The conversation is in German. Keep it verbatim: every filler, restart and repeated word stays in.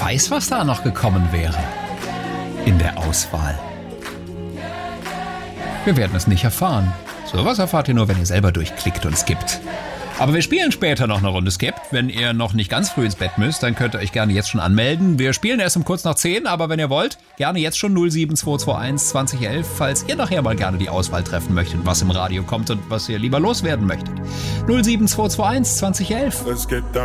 Wer weiß, was da noch gekommen wäre in der Auswahl. Wir werden es nicht erfahren. Sowas erfahrt ihr nur, wenn ihr selber durchklickt und skippt. Aber wir spielen später noch eine Runde Skip. Wenn ihr noch nicht ganz früh ins Bett müsst, dann könnt ihr euch gerne jetzt schon anmelden. Wir spielen erst um kurz nach zehn, aber wenn ihr wollt, gerne jetzt schon null sieben zwei zwei eins zwanzig elf, falls ihr nachher mal gerne die Auswahl treffen möchtet, was im Radio kommt und was ihr lieber loswerden möchtet. null sieben zwei zwei eins zwanzig elf.